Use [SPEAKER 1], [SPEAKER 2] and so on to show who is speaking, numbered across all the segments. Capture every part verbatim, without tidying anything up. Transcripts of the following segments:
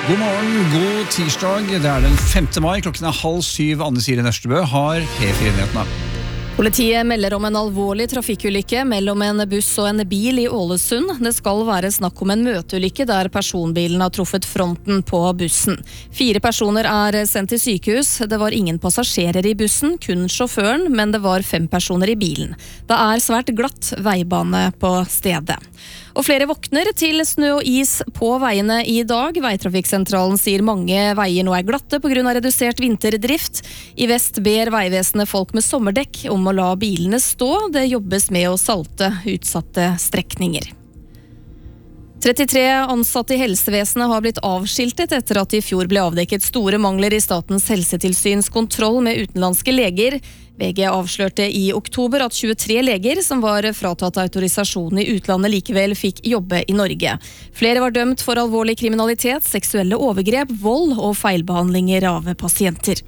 [SPEAKER 1] God morgen, god tirsdag. Det er den femte mai, klokken er halv syv. Anne Sire Nøstebø har P fire-nyhetene.
[SPEAKER 2] Politiet melder om en alvorlig trafikkulykke mellom en buss og en bil i Ålesund. Det skal være snakk om en møteulykke der personbilen har truffet fronten på bussen. Fire personer er sendt til sykehus. Det var ingen passasjerer i bussen, kun sjåføren, men det var fem personer i bilen. Det er svært glatt veibane på stedet. Og flere våkner til snø og is på veiene i dag. Veitrafikksentralen sier mange veier nå er glatte på grunn av redusert vinterdrift. I vest ber Veivesenet folk med sommerdekk om å la bilene stå. Det jobbes med å salte utsatte strekninger. trettitre ansatte i helsevesenet har blitt avskiltet etter at det i fjor ble avdekket store mangler i Statens helsetilsyns kontroll med utenlandske leger. V G avslørte i oktober at tjuetre leger som var fratatt autorisasjon i utlandet likevel fikk jobbe i Norge. Flere var dømt for alvorlig kriminalitet, seksuelle overgrep, vold og feilbehandlinger av pasienter.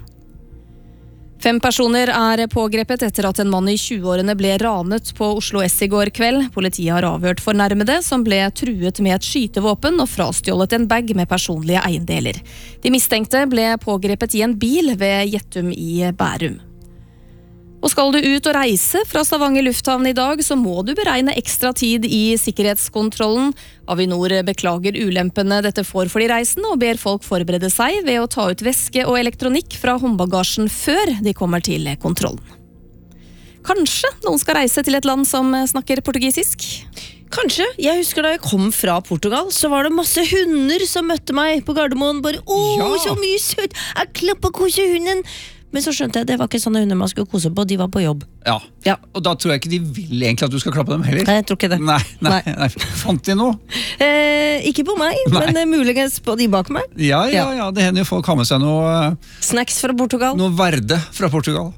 [SPEAKER 2] Fem personer er pågrepet etter at en mann i tjueårene ble ranet på Oslo S i går kveld. Politiet har avhørt fornærmede som ble truet med et skytevåpen og frastjålet en bag med personlige eiendeler. De mistenkte ble pågrepet i en bil ved Gjettum i Bærum. Og skal du ut og reise fra Stavanger lufthavn i dag, så må du beregne ekstra tid i sikkerhetskontrollen. Avinor beklager ulempene dette får for de reisende og ber folk forberede seg ved å ta ut væske og elektronikk fra håndbagasjen før de kommer til kontrollen. Kanskje noen skal reise til et land som snakker portugisisk?
[SPEAKER 3] Kanskje. Jeg husker da jeg kom fra Portugal, så var det masse hunder som møtte meg på Gardermoen. Bare, åh,
[SPEAKER 1] Ja.
[SPEAKER 3] så mye søt! Jeg klapper kosehunden! Men så skjønte jeg, det var ikke sånne hunder man skulle kose på, de var på jobb.
[SPEAKER 1] Ja.
[SPEAKER 3] Ja.
[SPEAKER 1] Og da tror jeg ikke de vil egentlig at du skal klappe dem heller.
[SPEAKER 3] Nei, jeg tror ikke det.
[SPEAKER 1] Nei, nei,
[SPEAKER 3] Nei.
[SPEAKER 1] nei. Fant de noe?
[SPEAKER 3] Eh, ikke på meg,
[SPEAKER 1] Nei.
[SPEAKER 3] men eh, muligens på de bak meg.
[SPEAKER 1] Ja, ja, ja, det hender jo folk har med seg noe,
[SPEAKER 3] Snacks fra Portugal.
[SPEAKER 1] noe verde fra Portugal.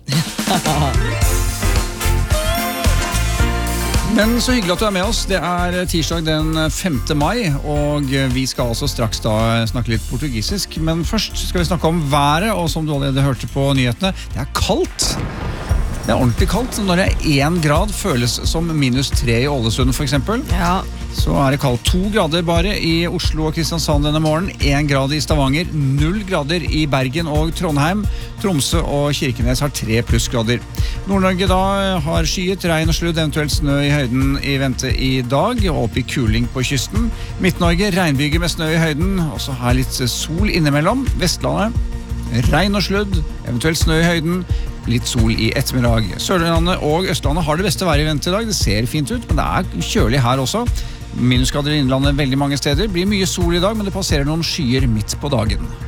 [SPEAKER 1] Men så hyggelig at du er med oss. Det er tirsdag den femte mai, og vi skal altså straks da snakke litt portugisisk. Men først skal vi snakke om været, og som du allerede hørte på nyhetene, det er kaldt. Det er ordentlig kaldt. Når det er én grad føles som minus tre i Ålesund for eksempel.
[SPEAKER 3] Ja.
[SPEAKER 1] Så er det kaldt. To grader bare i Oslo og Kristiansand denne morgen. Én grad i Stavanger. Null grader i Bergen og Trondheim. Tromsø og Kirkenes har tre plussgrader. Nord-Norge da har skyet, regn og sludd, eventuelt snø i høyden i vente i dag, og opp i kuling på kysten. Midt-Norge, regnbyger med snø i høyden, også her litt sol innimellom. Vestlandet, regn og sludd, eventuelt snø i høyden, litt sol i ettermiddag. Sørlandet og Østlandet har det beste været i vente i dag. Det ser fint ut, men det er kjølig her også. Minusgrader i innlandet veldig mange steder. Blir mye sol i dag, men det passerer noen skyer midt på dagen.